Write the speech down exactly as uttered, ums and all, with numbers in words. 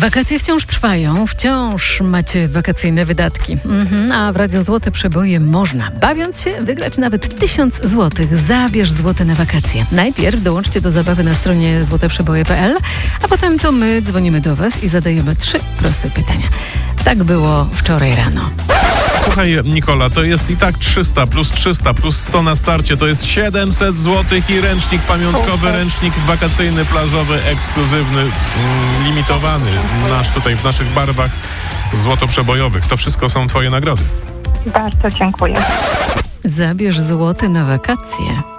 Wakacje wciąż trwają, wciąż macie wakacyjne wydatki. Mhm, a w Radiu Złote Przeboje można, bawiąc się, wygrać nawet tysiąc złotych. Zabierz złote na wakacje. Najpierw dołączcie do zabawy na stronie złote przeboje kropka p l, a potem to my dzwonimy do Was i zadajemy trzy proste pytania. Tak było wczoraj rano. Słuchaj, Nikola, to jest i tak trzysta plus trzysta plus sto na starcie, to jest siedemset złotych i ręcznik pamiątkowy, ręcznik wakacyjny, plażowy, ekskluzywny, mm, limitowany, nasz tutaj w naszych barwach złotoprzebojowych. To wszystko są Twoje nagrody. Bardzo dziękuję. Zabierz złote na wakacje.